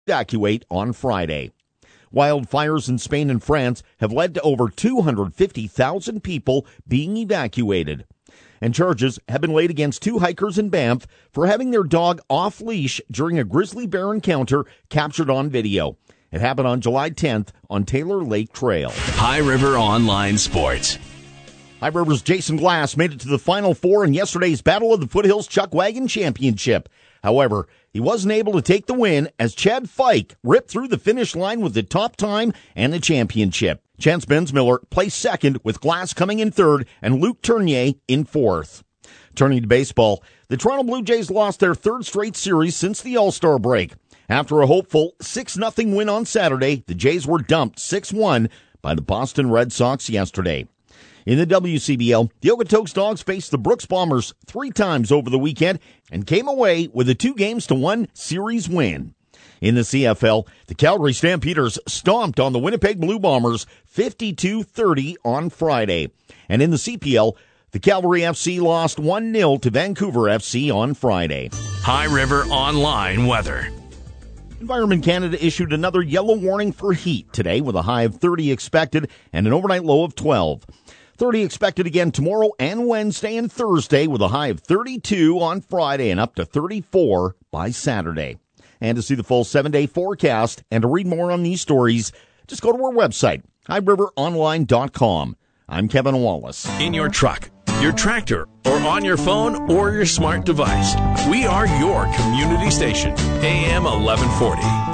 evacuate on Friday. Wildfires in Spain and France have led to over 250,000 people being evacuated. And charges have been laid against 2 hikers in Banff for having their dog off-leash during a grizzly bear encounter captured on video. It happened on July 10th on Taylor Lake Trail. High River Online Sports. High River's Jason Glass made it to the Final Four in yesterday's Battle of the Foothills Chuck Wagon Championship. However, he wasn't able to take the win as Chad Fike ripped through the finish line with the top time and the championship. Chance Bensmiller placed second, with Glass coming in third and Luke Tournier in fourth. Turning to baseball, the Toronto Blue Jays lost their third straight series since the All-Star break. After a hopeful 6-0 win on Saturday, the Jays were dumped 6-1 by the Boston Red Sox yesterday. In the WCBL, the Okotoks Dogs faced the Brooks Bombers 3 times over the weekend and came away with a 2-1 series win. In the CFL, the Calgary Stampeders stomped on the Winnipeg Blue Bombers 52-30 on Friday. And in the CPL, the Calgary FC lost 1-0 to Vancouver FC on Friday. High River Online weather. Environment Canada issued another yellow warning for heat today with a high of 30 expected and an overnight low of 12. 30 expected again tomorrow and Wednesday and Thursday with a high of 32 on Friday and up to 34 by Saturday. And to see the full 7-day forecast and to read more on these stories, just go to our website, highriveronline.com. I'm Kevin Wallace. In your truck, your tractor, or on your phone or your smart device, we are your community station, AM 1140.